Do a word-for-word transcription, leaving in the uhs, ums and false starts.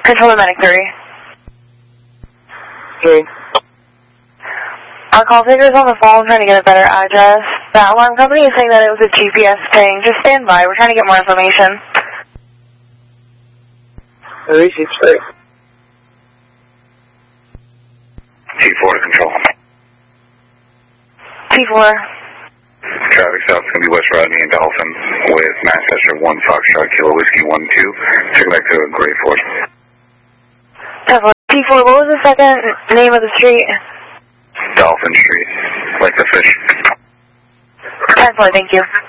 Control Medic three. Okay. Our call taker's on the phone trying to get a better address. The alarm company is saying that it was a G P S ping. Just stand by. We're trying to get more information. At least it's right. T four to control. T four. Traffic south is going to be West Rodney and Dolphin with Manchester one Foxtrot Kilo Whiskey one two. Check back to Gray Ford. T four, what was the second name of the street? Dolphin Street, like the fish. ten four, thank you.